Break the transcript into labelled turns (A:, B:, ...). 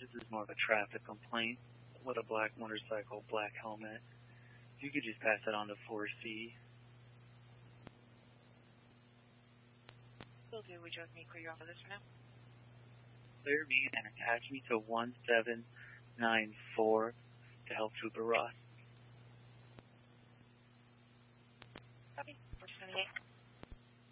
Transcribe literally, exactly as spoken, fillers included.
A: This is more of a traffic complaint with a black motorcycle, black helmet. If you could just pass it on to four C.
B: Will do. Would you like me to clear you off of this for now?
A: Clear me and attach me to one seven nine four to help Trooper Ross.
B: Copy. four seventy-eight.